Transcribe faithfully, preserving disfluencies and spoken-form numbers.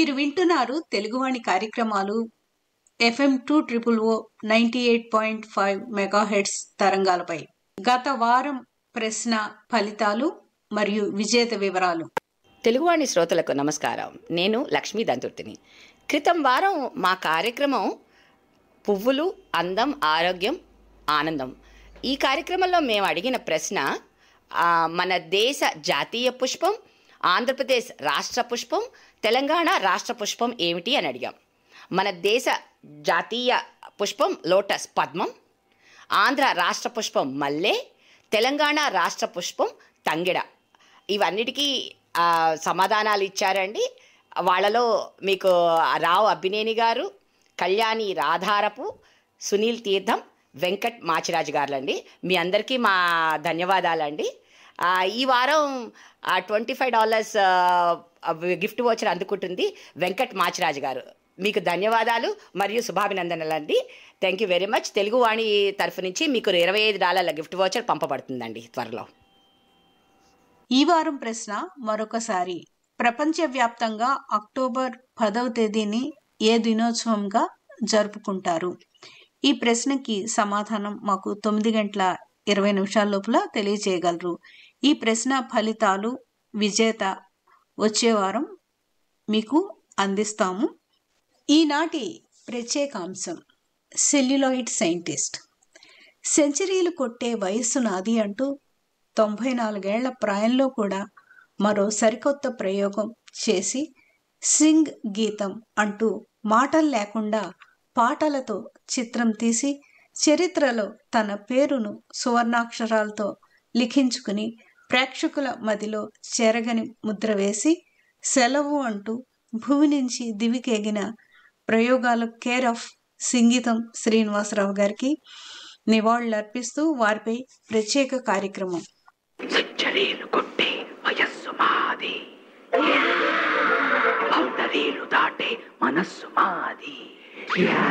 మీరు వింటున్నారు తెలుగువాణి కార్యక్రమాలు ఎఫ్ఎం టూ ట్రిపుల్ ఓ ninety eight point five megahertz తరంగాలపై. గత వారం ప్రశ్న ఫలితాలు మరియు విజేత వివరాలు. తెలుగువాణి శ్రోతలకు నమస్కారం. నేను లక్ష్మీ దంతుర్తిని. క్రితం వారం మా కార్యక్రమం పువ్వులు, అందం, ఆరోగ్యం, ఆనందం. ఈ కార్యక్రమంలో మేము అడిగిన ప్రశ్న, మన దేశ జాతీయ పుష్పం, ఆంధ్రప్రదేశ్ రాష్ట్ర పుష్పం, తెలంగాణ రాష్ట్ర పుష్పం ఏమిటి అని అడిగాం. మన దేశ జాతీయ పుష్పం లోటస్ పద్మం, ఆంధ్ర రాష్ట్ర పుష్పం మల్లె, తెలంగాణ రాష్ట్ర పుష్పం తంగిడ. ఇవన్నిటికీ సమాధానాలు ఇచ్చారండి. వాళ్ళలో మీకు రావు అబ్బినేని గారు, కళ్యాణి రాధారపు, సునీల్ తీర్థం, వెంకట్ మాచిరాజు గారులండి. మీ అందరికీ మా ధన్యవాదాలండి. ఈ వారం twenty five dollars gift voucher అందుకుంటుంది వెంకట్ మాచిరాజు గారు. మీకు ధన్యవాదాలు మరియు శుభాభినందనలు అండి. Thank you very much. Teluguvani తరఫు నుంచి మీకు ఇరవై ఐదు డాలర్ల గిఫ్ట్ వోచర్ పంపబడుతుందండి త్వరలో. ఈ వారం ప్రశ్న మరొకసారి, ప్రపంచవ్యాప్తంగా అక్టోబర్ పదవ తేదీని ఏ దినోత్సవంగా జరుపుకుంటారు? ఈ ప్రశ్నకి సమాధానం మాకు తొమ్మిది గంటల ఇరవై నిమిషాల లోపల తెలియజేయగలరు. ఈ ప్రశ్న ఫలితాలు, విజేత వచ్చే వారం మీకు అందిస్తాము. ఈనాటి ప్రత్యేకాంశం, సెల్యులాయిడ్ సైంటిస్ట్. సెంచరీలు కొట్టే వయస్సు నాది అంటూ తొంభై నాలుగేళ్ల ప్రాయంలో కూడా మరో సరికొత్త ప్రయోగం చేసి సింగ్ గీతం అంటూ మాటలు లేకుండా పాటలతో చిత్రం తీసి చరిత్రలో తన పేరును సువర్ణాక్షరాలతో లిఖించుకుని ప్రేక్షకుల మదిలో చెరగని ముద్ర వేసి సెలవు అంటూ భూమి నుంచి దివికెగిన ప్రయోగాల కేర్ ఆఫ్ సింగీతం శ్రీనివాసరావు గారికి నివాళులర్పిస్తూ వారిపై ప్రత్యేక కార్యక్రమం. సెంచరీలు కొట్టే వయస్సు మాది, బౌండరీలు దాటే మనస్సు మాది.